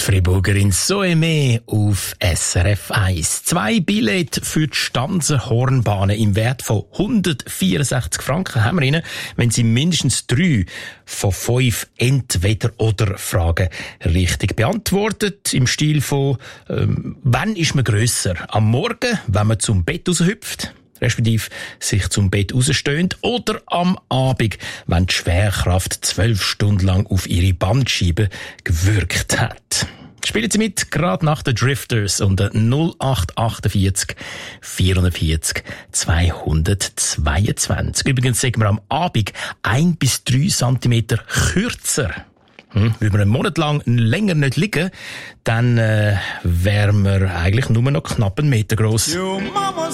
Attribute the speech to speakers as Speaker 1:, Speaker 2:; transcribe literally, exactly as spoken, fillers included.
Speaker 1: Die Friburgerin Soeme auf S R F eins. Zwei Billette für die Stanzenhornbahnen im Wert von hundertvierundsechzig Franken haben wir Ihnen, wenn Sie mindestens drei von fünf Entweder-oder-Fragen richtig beantwortet. Im Stil von, ähm, wann ist man grösser? Am Morgen, wenn man zum Bett raushüpft? Respektive sich zum Bett rausstöhnt, oder am Abend, wenn die Schwerkraft zwölf Stunden lang auf ihre Bandscheibe gewirkt hat. Spielen Sie mit, gerade nach den Drifters unter null acht achtundvierzig vierundvierzig zweihundertzweiundzwanzig. Übrigens sagen wir am Abend ein bis drei Zentimeter kürzer. Hm, wenn wir einen Monat lang länger nicht liegen, dann äh, wären wir eigentlich nur noch knapp einen Meter gross.